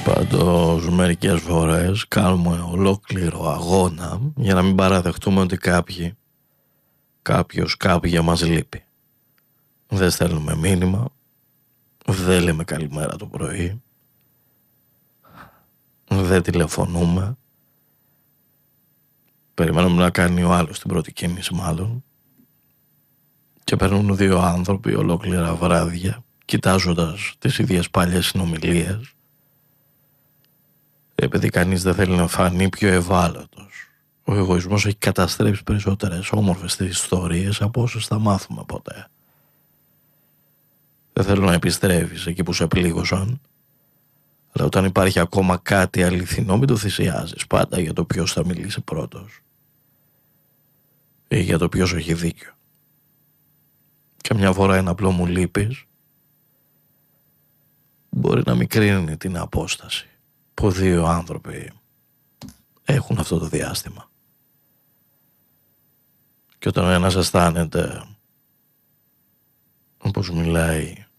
Πάντως μερικές φορές κάνουμε ολόκληρο αγώνα για να μην παραδεχτούμε ότι κάποια μας λείπει. Δεν στέλνουμε μήνυμα, δεν λέμε καλημέρα το πρωί, δεν τηλεφωνούμε, περιμένουμε να κάνει ο άλλος την πρώτη κίνηση μάλλον, και παίρνουν δύο άνθρωποι ολόκληρα βράδια κοιτάζοντας τις ίδιες παλιές συνομιλίες, επειδή κανείς δεν θέλει να φανεί πιο ευάλωτος. Ο εγωισμός έχει καταστρέψει περισσότερες όμορφες τις ιστορίες από όσες θα μάθουμε ποτέ. Δεν θέλω να επιστρέφεις εκεί που σε πλήγωσαν, αλλά όταν υπάρχει ακόμα κάτι αληθινό μην το θυσιάζεις πάντα για το ποιος θα μιλήσει πρώτος ή για το ποιος έχει δίκιο. Και μια φορά ένα απλό μου λείπεις μπορεί να μικρύνει την απόσταση που δύο άνθρωποι έχουν αυτό το διάστημα. Και όταν ο ένας αισθάνεται όπως μιλάει